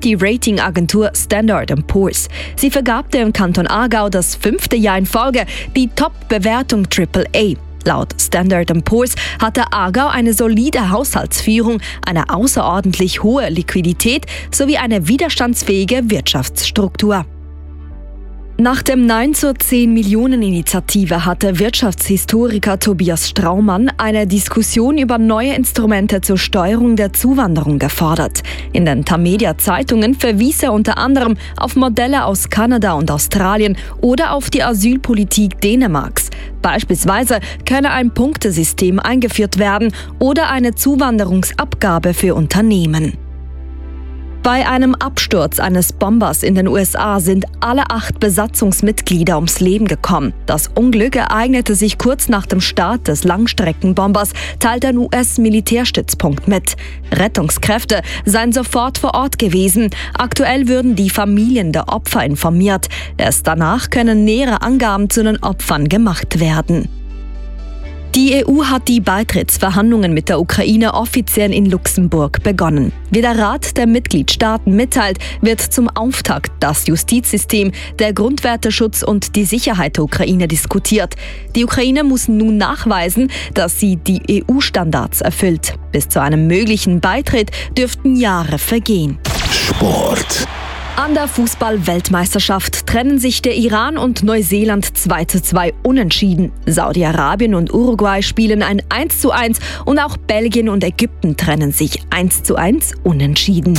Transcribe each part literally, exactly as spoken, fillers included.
die Ratingagentur Standard and Poor's. Sie vergabte im Kanton Aargau das fünfte Jahr in Folge die Top-Bewertung Triple A. Laut Standard and Poor's hatte Aargau eine solide Haushaltsführung, eine außerordentlich hohe Liquidität sowie eine widerstandsfähige Wirtschaftsstruktur. Nach dem Nein zur zehn-Millionen-Initiative hatte Wirtschaftshistoriker Tobias Straumann eine Diskussion über neue Instrumente zur Steuerung der Zuwanderung gefordert. In den Tamedia-Zeitungen verwies er unter anderem auf Modelle aus Kanada und Australien oder auf die Asylpolitik Dänemarks. Beispielsweise könne ein Punktesystem eingeführt werden oder eine Zuwanderungsabgabe für Unternehmen. Bei einem Absturz eines Bombers in den U S A sind alle acht Besatzungsmitglieder ums Leben gekommen. Das Unglück ereignete sich kurz nach dem Start des Langstreckenbombers, teilt ein U S-Militärstützpunkt mit. Rettungskräfte seien sofort vor Ort gewesen. Aktuell würden die Familien der Opfer informiert. Erst danach können nähere Angaben zu den Opfern gemacht werden. Die E U hat die Beitrittsverhandlungen mit der Ukraine offiziell in Luxemburg begonnen. Wie der Rat der Mitgliedstaaten mitteilt, wird zum Auftakt das Justizsystem, der Grundwerteschutz und die Sicherheit der Ukraine diskutiert. Die Ukraine muss nun nachweisen, dass sie die E U-Standards erfüllt. Bis zu einem möglichen Beitritt dürften Jahre vergehen. Sport. An der Fußball-Weltmeisterschaft trennen sich der Iran und Neuseeland zwei zu zwei unentschieden. Saudi-Arabien und Uruguay spielen ein eins zu eins und auch Belgien und Ägypten trennen sich eins zu eins unentschieden.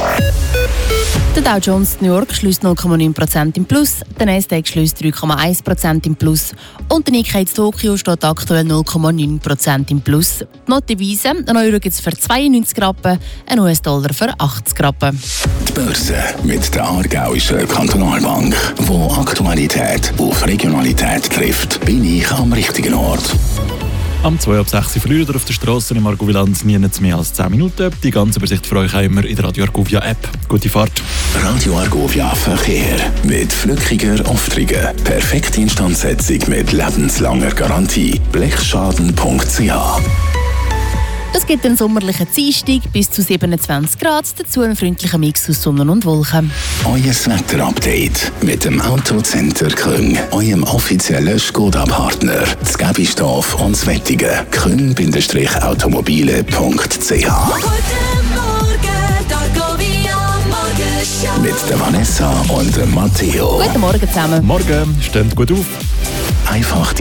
Der Dow Jones New York schließt null Komma neun Prozent im Plus, der Nasdaq schließt drei Komma eins Prozent im Plus und der Nikkei Tokio steht aktuell null Komma neun Prozent im Plus. Die Notenweise, ein Euro gibt es für zweiundneunzig Rappen, ein U S-Dollar für achtzig Rappen. Die Börse mit der Aargauischen Kantonalbank, wo Aktualität auf Regionalität trifft, bin ich am richtigen Ort. Am zwei ab sechs verliert ihr auf der Straße im Argoviland nie mehr als zehn Minuten. Die ganze Übersicht für euch auch immer in der Radio Argovia App. Gute Fahrt. Radio Argovia Verkehr mit flückiger Aufträgen. Perfekte Instandsetzung mit lebenslanger Garantie. blechschaden punkt c h. Es gibt einen sommerlichen Dienstag bis zu siebenundzwanzig Grad, dazu ein freundlicher Mix aus Sonne und Wolken. Euer Wetter-Update mit dem Autocenter Küng, eurem offiziellen Skoda-Partner. Das Gäbistorf und das Wettige. küng Automobile punkt c h. Mit der Vanessa und dem Matteo. Guten Morgen zusammen. Morgen, steht gut auf. Einfach die